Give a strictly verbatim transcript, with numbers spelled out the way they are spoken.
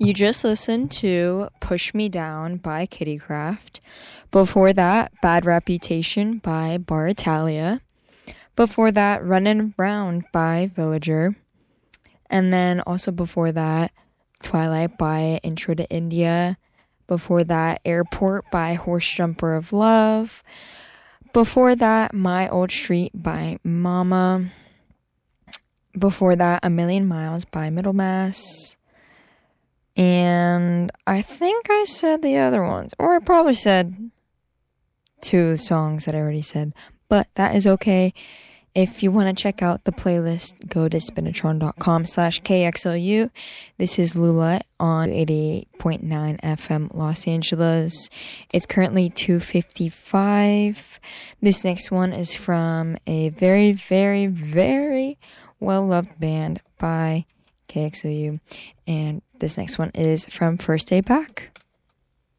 You just listened to Push Me Down by Kittycraft. Before that, Bad Reputation by Bar Italia. Before that, Runnin' Round by Villager. And then also before that, Twilight by Intro to India. Before that, Airport by Horse Jumper of Love. Before that, My Old Street by Mama. Before that, A Million Miles by Middlemass. And I think I said the other ones. Or I probably said two songs that I already said. But that is okay. If you want to check out the playlist, go to spinatron.com slash KXLU. This is Lula on eighty-eight point nine F M Los Angeles. It's currently two fifty-five. This next one is from a very, very, very well-loved band by K X L U. And this next one is from First Day Back.